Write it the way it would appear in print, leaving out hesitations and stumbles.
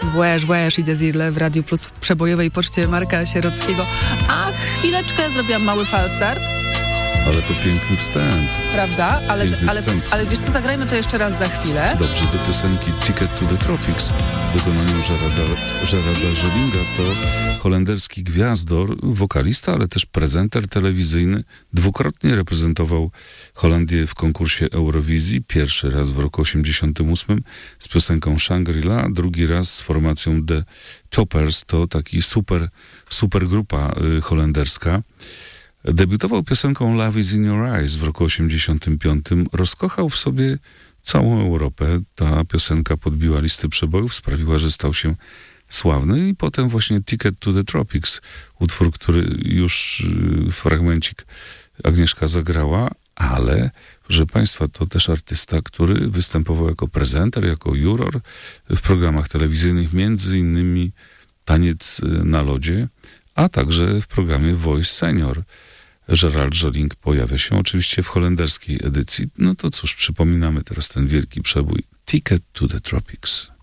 Wesh i Desirle w Radiu Plus w przebojowej poczcie Marka Sierockiego. A chwileczkę zrobiłam mały fal start. Ale to piękny wstęp. Prawda? Ale wiesz co, zagrajmy to jeszcze raz za chwilę. Dobrze, do piosenki Ticket to the Tropics w wykonaniu Gerarda Jolinga. To holenderski gwiazdor, wokalista, ale też prezenter telewizyjny. Dwukrotnie reprezentował Holandię w konkursie Eurowizji. Pierwszy raz w roku 1988 z piosenką Shangri-La, drugi raz z formacją The Choppers. To taki super grupa holenderska. Debiutował piosenką Love is in your eyes w roku 1985. Rozkochał w sobie całą Europę. Ta piosenka podbiła listy przebojów, sprawiła, że stał się sławny i potem właśnie Ticket to the Tropics, utwór, który już fragmencik Agnieszka zagrała, ale, proszę Państwa, to też artysta, który występował jako prezenter, jako juror w programach telewizyjnych, między innymi Taniec na lodzie, a także w programie Voice Senior. Gerard Joling pojawia się oczywiście w holenderskiej edycji. No to cóż, przypominamy teraz ten wielki przebój Ticket to the Tropics.